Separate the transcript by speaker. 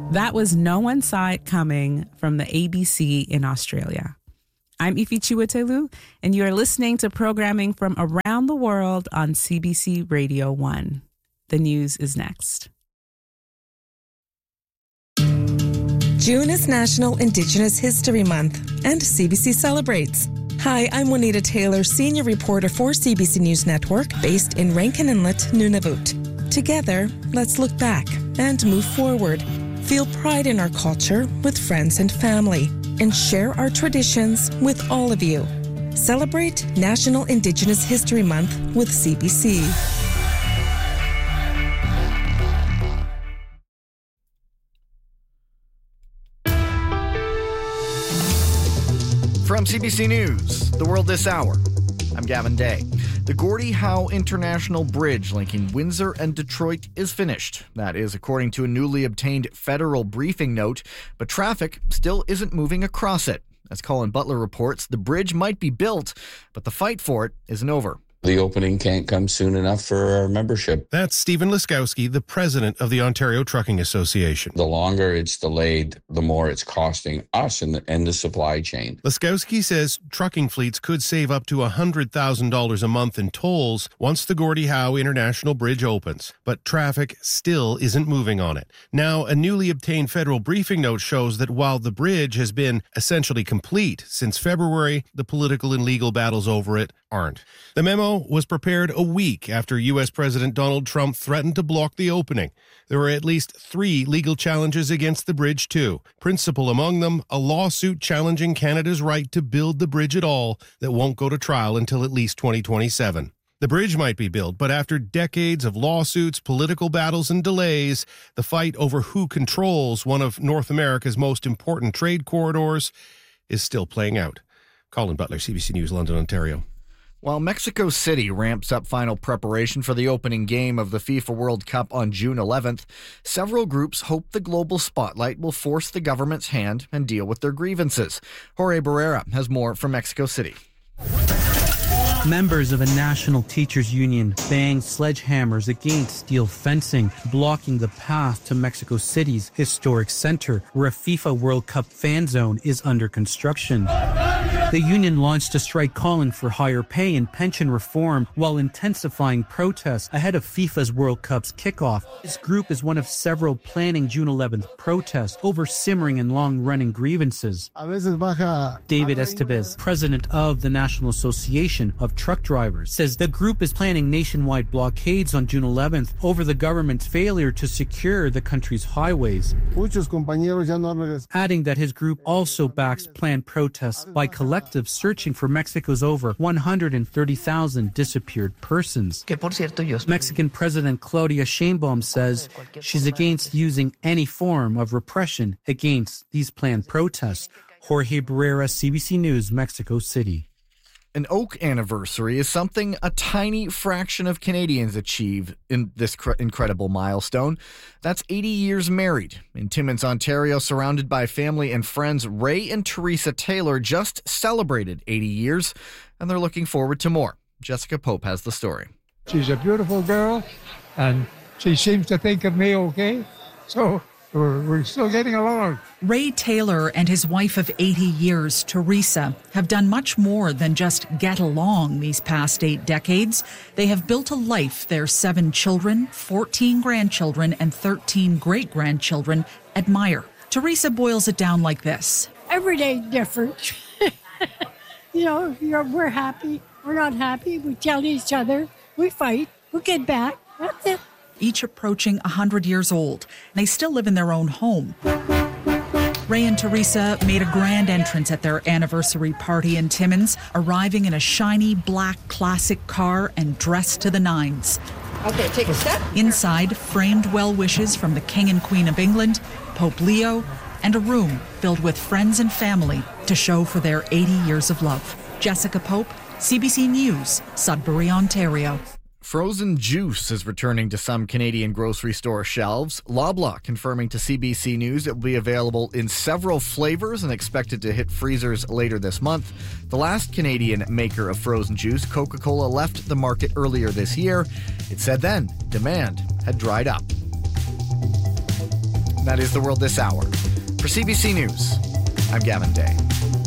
Speaker 1: That was No One Saw It Coming from the ABC in Australia. I'm Ifi Chiwetelu, and you are listening to programming from around the world on CBC Radio 1. The news is next.
Speaker 2: June is National Indigenous History Month, and CBC celebrates. Hi, I'm Juanita Taylor, senior reporter for CBC News Network, based in Rankin Inlet, Nunavut. Together, let's look back and move forward. Feel pride in our culture with friends and family, and share our traditions with all of you. Celebrate National Indigenous History Month with CBC.
Speaker 3: From CBC News, The World This Hour, I'm Gavin Day. The Gordie Howe International Bridge linking Windsor and Detroit is finished. That is according to a newly obtained federal briefing note, but traffic still isn't moving across it. As Colin Butler reports, the bridge might be built, but the fight for it isn't over.
Speaker 4: The opening can't come soon enough for our membership.
Speaker 5: That's Stephen Laskowski, the president of the Ontario Trucking Association.
Speaker 4: The longer it's delayed, the more it's costing us and the supply chain.
Speaker 5: Laskowski says trucking fleets could save up to $100,000 a month in tolls once the Gordie Howe International Bridge opens. But traffic still isn't moving on it. Now, a newly obtained federal briefing note shows that while the bridge has been essentially complete since February, the political and legal battles over it aren't. The memo was prepared a week after U.S. President Donald Trump threatened to block the opening. There were at least 3 legal challenges against the bridge, too. Principal among them, a lawsuit challenging Canada's right to build the bridge at all that won't go to trial until at least 2027. The bridge might be built, but after decades of lawsuits, political battles, and delays, the fight over who controls one of North America's most important trade corridors is still playing out. Colin Butler, CBC News, London, Ontario.
Speaker 3: While Mexico City ramps up final preparation for the opening game of the FIFA World Cup on June 11th, several groups hope the global spotlight will force the government's hand and deal with their grievances. Jorge Barrera has more from Mexico City.
Speaker 6: Members of a national teachers union banged sledgehammers against steel fencing, blocking the path to Mexico City's historic center, where a FIFA World Cup fan zone is under construction. The union launched a strike calling for higher pay and pension reform while intensifying protests ahead of FIFA's World Cup's kickoff. This group is one of several planning June 11th protests over simmering and long-running grievances. David Estevez, president of the National Association of Truck Drivers, says the group is planning nationwide blockades on June 11th over the government's failure to secure the country's highways, adding that his group also backs planned protests by collectives searching for Mexico's over 130,000 disappeared persons. Mexican President Claudia Sheinbaum says she's against using any form of repression against these planned protests. Jorge Barrera, CBC News, Mexico City.
Speaker 3: An Oak anniversary is something a tiny fraction of Canadians achieve in this incredible milestone. That's 80 years married. In Timmins, Ontario, surrounded by family and friends, Ray and Teresa Taylor just celebrated 80 years, and they're looking forward to more. Jessica Pope has the story.
Speaker 7: She's a beautiful girl, and she seems to think of me okay, so we're still getting along.
Speaker 8: Ray Taylor and his wife of 80 years, Teresa, have done much more than just get along these past 8 decades. They have built a life their 7 children, 14 grandchildren, and 13 great-grandchildren admire. Teresa boils it down like this.
Speaker 9: Every day different. We're happy. We're not happy. We tell each other. We fight. We get back. That's it.
Speaker 8: Each approaching 100 years old. They still live in their own home. Ray and Teresa made a grand entrance at their anniversary party in Timmins, arriving in a shiny black classic car and dressed to the nines.
Speaker 10: Okay, take a step.
Speaker 8: Inside, framed well wishes from the King and Queen of England, Pope Leo, and a room filled with friends and family to show for their 80 years of love. Jessica Pope, CBC News, Sudbury, Ontario.
Speaker 3: Frozen juice is returning to some Canadian grocery store shelves. Loblaw confirming to CBC News it will be available in several flavors and expected to hit freezers later this month. The last Canadian maker of frozen juice, Coca-Cola, left the market earlier this year. It said then demand had dried up. That is the world this hour. For CBC News, I'm Gavin Day.